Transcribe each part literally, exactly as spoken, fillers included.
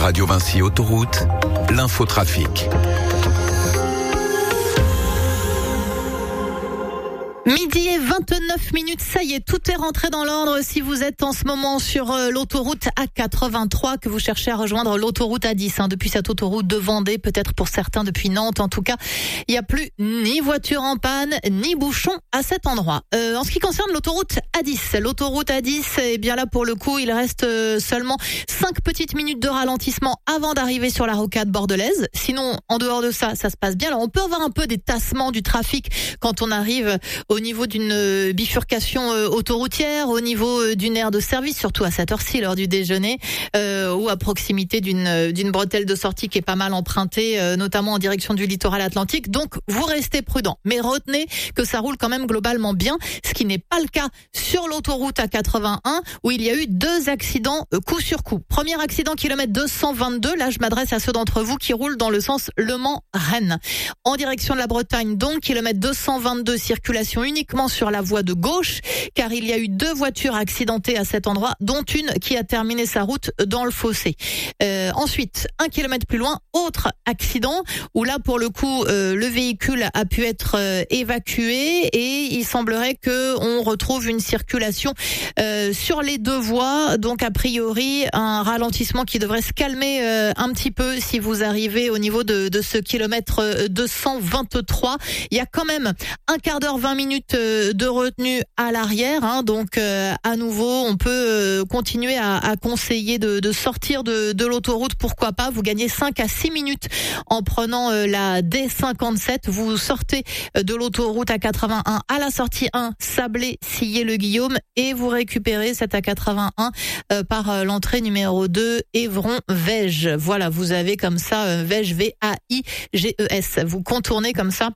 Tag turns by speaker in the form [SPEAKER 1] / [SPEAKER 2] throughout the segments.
[SPEAKER 1] Radio Vinci Autoroute, l'infotrafic.
[SPEAKER 2] Midi et vingt-neuf minutes, ça y est, tout est rentré dans l'ordre. Si vous êtes en ce moment sur euh, l'autoroute A quatre-vingt-trois, que vous cherchez à rejoindre l'autoroute A dix, hein, depuis cette autoroute de Vendée, peut-être pour certains depuis Nantes, en tout cas, il n'y a plus ni voiture en panne, ni bouchon à cet endroit. Euh, en ce qui concerne l'autoroute A dix, l'autoroute A dix, eh bien là, pour le coup, il reste euh, seulement cinq petites minutes de ralentissement avant d'arriver sur la rocade bordelaise. Sinon, en dehors de ça, ça se passe bien. Alors, on peut avoir un peu des tassements du trafic quand on arrive au niveau d'une bifurcation autoroutière, au niveau d'une aire de service, surtout à cette heure-ci, l'heure du déjeuner, euh, ou à proximité d'une d'une bretelle de sortie qui est pas mal empruntée, euh, notamment en direction du littoral atlantique. Donc, vous restez prudents. Mais retenez que ça roule quand même globalement bien, ce qui n'est pas le cas sur l'autoroute A quatre-vingt-un, où il y a eu deux accidents euh, coup sur coup. Premier accident, kilomètre deux cent vingt-deux. Là, je m'adresse à ceux d'entre vous qui roulent dans le sens Le Mans-Rennes. En direction de la Bretagne, donc, kilomètre deux cent vingt-deux, circulation uniquement sur la voie de gauche, car il y a eu deux voitures accidentées à cet endroit, dont une qui a terminé sa route dans le fossé. Euh, ensuite, un kilomètre plus loin, autre accident, où là, pour le coup, euh, le véhicule a pu être euh, évacué et il semblerait que on retrouve une circulation euh, sur les deux voies, donc a priori un ralentissement qui devrait se calmer euh, un petit peu si vous arrivez au niveau de, de ce kilomètre deux cent vingt-trois. Il y a quand même un quart d'heure, vingt minutes de retenue à l'arrière, hein, donc euh, à nouveau on peut euh, continuer à, à conseiller de, de sortir de, de l'autoroute, pourquoi pas. Vous gagnez cinq à six minutes en prenant euh, la D cinquante-sept. Vous sortez de l'autoroute A quatre-vingt-un à la sortie un, Sablé-Sillé-le-Guillaume, et vous récupérez cette A quatre-vingt-un euh, par euh, l'entrée numéro deux, Évron-Vège. Voilà, vous avez comme ça euh, Vège, V A I G E S. Vous contournez comme ça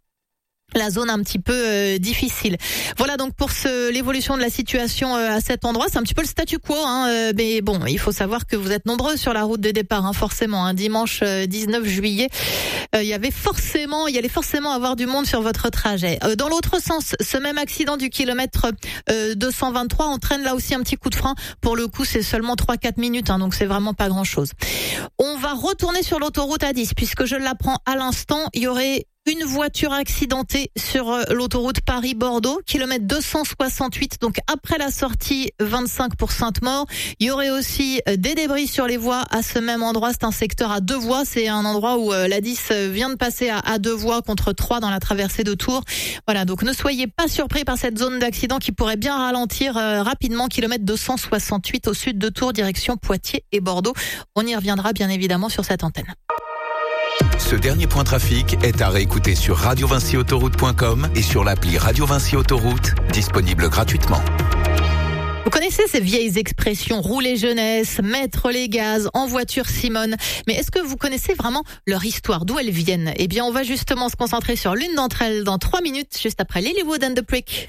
[SPEAKER 2] la zone un petit peu euh, difficile. Voilà donc pour ce, l'évolution de la situation euh, à cet endroit. C'est un petit peu le statu quo, hein, euh, mais bon, il faut savoir que vous êtes nombreux sur la route de départ, hein, forcément. Hein, dimanche euh, dix-neuf juillet, il euh, y avait forcément, il y allait forcément avoir du monde sur votre trajet. Euh, dans l'autre sens, ce même accident du kilomètre euh, deux cent vingt-trois entraîne là aussi un petit coup de frein. Pour le coup, c'est seulement trois à quatre minutes, hein, donc c'est vraiment pas grand-chose. On va retourner sur l'autoroute A dix, puisque je l'apprends à l'instant, il y aurait une voiture accidentée sur l'autoroute Paris-Bordeaux, kilomètre deux cent soixante-huit, donc après la sortie vingt-cinq pour Sainte-Maure. Il y aurait aussi des débris sur les voies à ce même endroit. C'est un secteur à deux voies. C'est un endroit où l'A dix vient de passer à, à deux voies contre trois dans la traversée de Tours. Voilà, donc ne soyez pas surpris par cette zone d'accident qui pourrait bien ralentir euh, rapidement. Kilomètre deux cent soixante-huit au sud de Tours, direction Poitiers et Bordeaux. On y reviendra bien évidemment sur cette antenne.
[SPEAKER 1] Ce dernier point trafic est à réécouter sur radio vinci autoroute point com et sur l'appli Radio Vinci Autoroute, disponible gratuitement.
[SPEAKER 2] Vous connaissez ces vieilles expressions, rouler jeunesse, mettre les gaz, en voiture Simone. Mais est-ce que vous connaissez vraiment leur histoire, d'où elles viennent? Eh bien, on va justement se concentrer sur l'une d'entre elles dans trois minutes, juste après Lilywood and the Prick.